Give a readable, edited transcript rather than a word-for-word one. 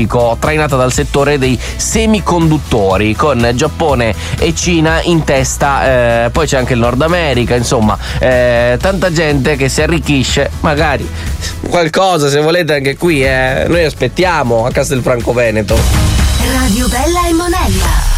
asiatico trainata dal settore dei semiconduttori, con Giappone e Cina in testa. Poi c'è anche il Nord America, insomma, tanta gente che si arricchisce, magari qualcosa se volete anche qui, noi aspettiamo a Castelfranco Veneto. Radio Bella e Monella.